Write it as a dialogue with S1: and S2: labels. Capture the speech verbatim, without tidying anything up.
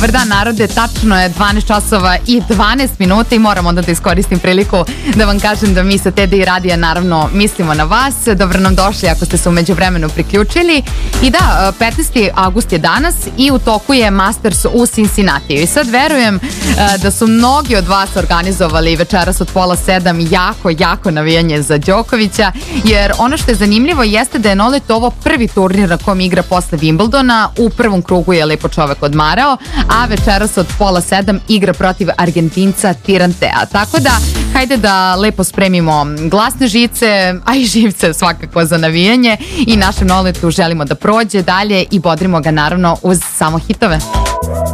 S1: Dobar dan narode, tačno je dvanaest časova i dvanaest minuta i moram onda da iskoristim priliku da vam kažem da mi sa T D I radija naravno mislimo na vas. Dobro nam došli ako ste se u međuvremenu priključili. I da, petnaesti avgust je danas i u toku je Masters u Cincinnatiju. I sad verujem da su mnogi od vas organizovali večeras od pola sedam jako, jako navijanje za Đokovića, jer ono što je zanimljivo jeste da je Nolet ovo prvi turnir na kom igra posle Wimbledona. U prvom krugu je lepo čovek odmarao, a večeras od pola sedam igra protiv Argentinca Tirantea. Tako da, hajde da lepo spremimo glasne žice, a i živce svakako za navijanje i našem Noletu želimo da prođe dalje i bodrimo ga naravno uz samo hitove.